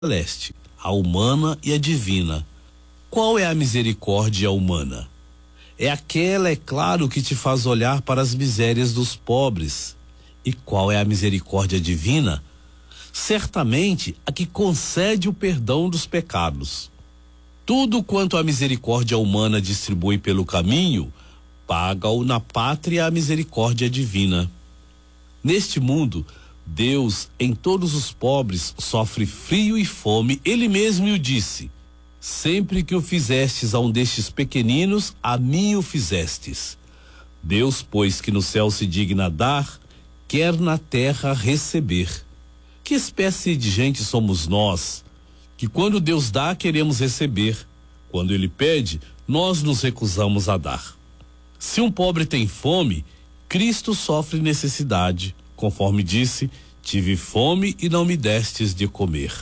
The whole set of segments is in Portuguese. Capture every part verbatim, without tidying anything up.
celeste, a humana e a divina. Qual é a misericórdia humana? É aquela, é claro, que te faz olhar para as misérias dos pobres. E qual é a misericórdia divina? Certamente a que concede o perdão dos pecados. Tudo quanto a misericórdia humana distribui pelo caminho, paga-o na pátria a misericórdia divina. Neste mundo, Deus, em todos os pobres, sofre frio e fome. Ele mesmo o disse: sempre que o fizestes a um destes pequeninos, a mim o fizestes. Deus, pois, que no céu se digna dar, quer na terra receber. Que espécie de gente somos nós, que quando Deus dá, queremos receber. Quando Ele pede, nós nos recusamos a dar. Se um pobre tem fome, Cristo sofre necessidade. Conforme disse, tive fome e não me destes de comer.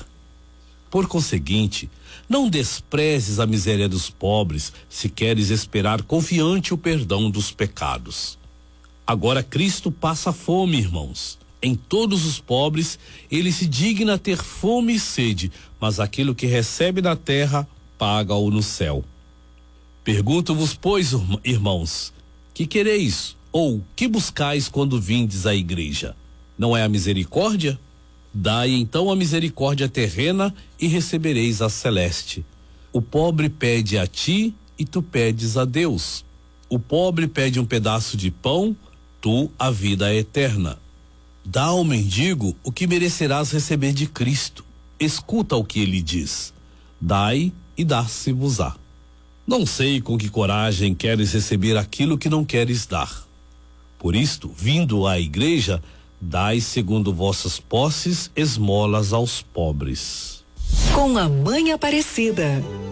Por conseguinte, não desprezes a miséria dos pobres, se queres esperar confiante o perdão dos pecados. Agora Cristo passa fome, irmãos. Em todos os pobres, ele se digna ter fome e sede, mas aquilo que recebe na terra, paga-o no céu. Pergunto-vos, pois, irmãos, que quereis ou que buscais quando vindes à igreja? Não é a misericórdia? Dai então a misericórdia terrena e recebereis a celeste. O pobre pede a ti e tu pedes a Deus. O pobre pede um pedaço de pão, tu a vida eterna. Dá ao mendigo o que merecerás receber de Cristo. Escuta o que ele diz: dai e dar-se-vos-á. Não sei com que coragem queres receber aquilo que não queres dar. Por isto, vindo à igreja, dai segundo vossas posses esmolas aos pobres. Com a Mãe Aparecida,